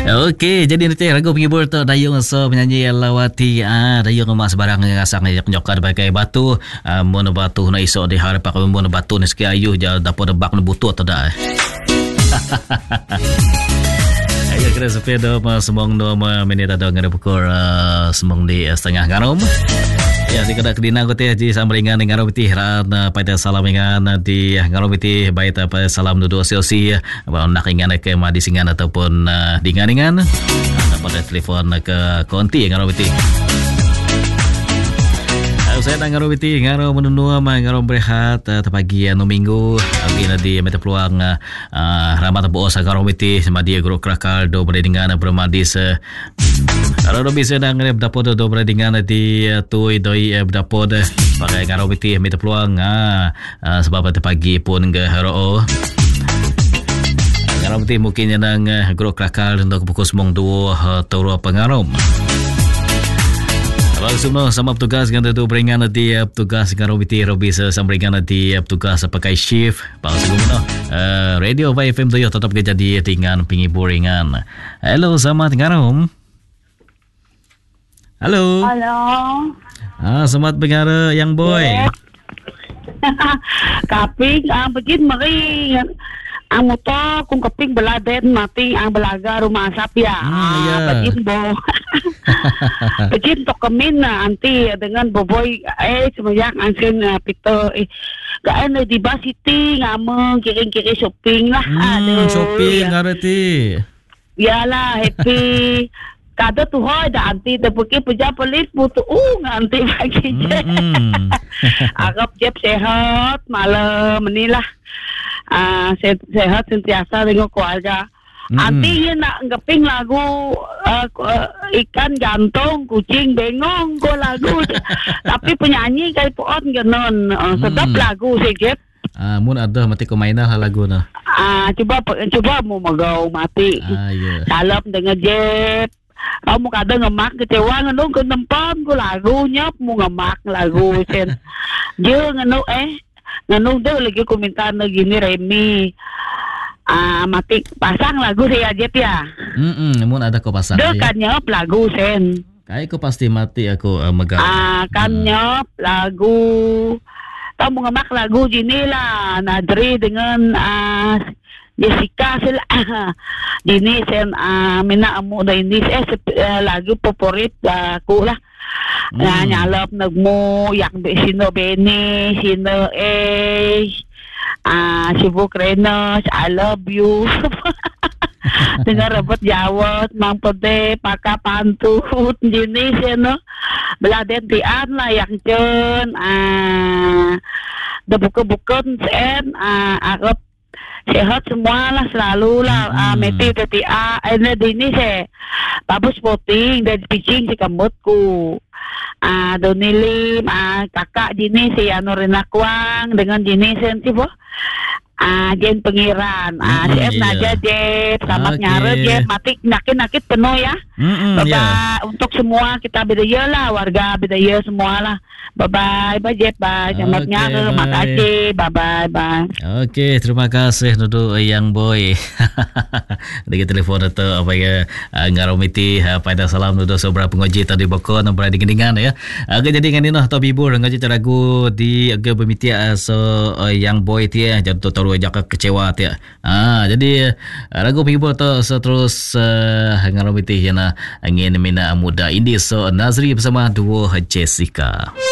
Okey, jadi nanti lagu penghibur tu Dayung so penyanyi Lawati Dayung emak sebarang ngasang nyokar bagai batu mun batu na iso di harap aku mun batu ni seki ayu ja dapat debak na butuh atau dah. Ayo kira sepeda semong 2 minit atau ngada pukul semong di setengah garam. Ya, di kada kedina ko teh di sambringan dengan robiti ran pada salam dengan di robiti baik pada salam dudu siosi nak ingan ke ma di singan ataupun dingan-dingan pada telefon ke konti dengan robiti. Saya tanggal robiti ngaro menunua ngaro berehat pagi no minggu lagi di meta peluang ramat bos ngaro robiti sama dia guru krakal do berdingan bermadis kalau bisa nang dapod do berdingan di tuoi doi dapod pakai ngaro robiti meta peluang sebab pagi pun ke hero ngaro robiti mungkin nang guru krakal untuk pukul 2 turu pengarom. Semua sama petugas dengan tu beringan nanti petugas dengan Robi sambringan nanti petugas pakai shift pasal guna radio FM tu tetap jadi dengan penghibur ringan. Hello, selamat ngarom. Halo. Selamat dengar yang boy. Kaping begin mari ang motor kung kaping beladen mati ang belaga rumah sapya. Begin bo. Begin to kamin na anti dengan boboy semayang ansin pito gaan di ba city ngamong kiring-kiri shopping lah. Shopping ngarati. Yalah happy. Kada tu hoy da anti da pergi puja polis putu anti bagi je. Agak jeb sehat malam inilah. Sehat sentiasa dengan keluarga. Anti nak ngeping lagu ikan gantung, kucing bengong go lagu. Tapi penyanyi kayak pohon genon. Sedap lagu sikit. Mun ada mati ko mainah lagu na. Coba mau magau mati. Salam dengan Jeb. Kamu kadang ngemak kecewa ngenung ke nempan ko lagu nyop mau ngemak lagu sen. Je ngenung ngenung dia lagi komentar gini Remi. Mati pasang lagu saya Jeb ya. Mun ada ko pasang. Dia kan nyop lagu sen. Kai ko pasti mati aku megah. Kan nyop lagu. Tahu mau ngemak lagu gini lah Nadri dengan Jessica Dini sen mina amu da ini lagu favorit aku lah. Nyalap nagmo yang sino Beni sino Cebu Krenos I love you. Dengar rebut jawat mang pede paka pantut jenis no beladen tian lah yang cen da buka-bukan sen arep sehat semua lah selalu lah meti teti ini dini se babus voting dan pitching si kambutku donilim kakak jenis si Anorina Kwang dengan jenis si boh Jen pengiran Jeb naja Jeb selamat nyare Jeb mati nakit penuh ya. Untuk semua kita bedaya lah warga bedaya semua lah. Bye Jeb bye selamat nyare makasih bye. Okey, terima kasih Nudu yang boy. Dengan telefon atau apa ya ngaromiti pada salam Nudu sobra pengoji tadi bokon berada dengan ya. Agak jadi dengan ini atau bibur ngaji caragu di agak bermitia so yang boy dia jatuh taruh jaka kecewa dia. Jadi lagu penghibur tu terus ngaromiti yana angin mina muda ini so Nazri bersama duo Jessica.